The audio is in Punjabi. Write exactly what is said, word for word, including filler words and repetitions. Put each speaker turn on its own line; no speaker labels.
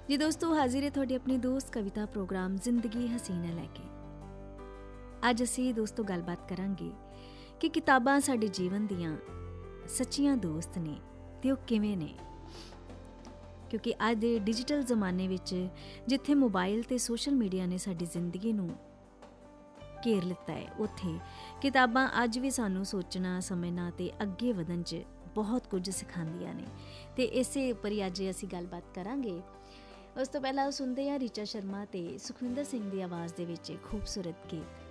जी दोस्तों, हाजिर है थोड़ी अपनी दोस्त कविता प्रोग्राम जिंदगी हसीना लैके। ਅੱਜ ਅਸੀਂ ਦੋਸਤੋ ਗੱਲਬਾਤ ਕਰਾਂਗੇ ਕਿ ਕਿਤਾਬਾਂ ਸਾਡੇ ਜੀਵਨ ਦੀਆਂ ਸੱਚੀਆਂ ਦੋਸਤ ਨੇ ਤੇ ਉਹ ਕਿਵੇਂ ਨੇ। ਕਿਉਂਕਿ ਅੱਜ ਦੇ ਡਿਜੀਟਲ ਜ਼ਮਾਨੇ ਵਿੱਚ ਜਿੱਥੇ ਮੋਬਾਈਲ ਤੇ ਸੋਸ਼ਲ ਮੀਡੀਆ ਨੇ ਸਾਡੀ ਜ਼ਿੰਦਗੀ ਨੂੰ ਘੇਰ ਲਿੱਤਾ ਹੈ, ਉੱਥੇ ਕਿਤਾਬਾਂ ਅੱਜ ਵੀ ਸਾਨੂੰ ਸੋਚਣਾ, ਸਮਝਣਾ ਤੇ ਅੱਗੇ ਵਧਣ 'ਚ ਬਹੁਤ ਕੁਝ ਸਿਖਾਉਂਦੀਆਂ ਨੇ। ਤੇ ਇਸੇ ਉੱਪਰ ਹੀ ਅੱਜ ਅਸੀਂ ਗੱਲਬਾਤ ਕਰਾਂਗੇ। ਉਸ ਤੋਂ ਪਹਿਲਾਂ ਸੁਣਦੇ ਹਾਂ ਰਿਚਾ ਸ਼ਰਮਾ ਤੇ ਸੁਖਵਿੰਦਰ ਸਿੰਘ ਦੀ ਆਵਾਜ਼ ਦੇ ਵਿੱਚ ਖੂਬਸੂਰਤ ਗੀਤ।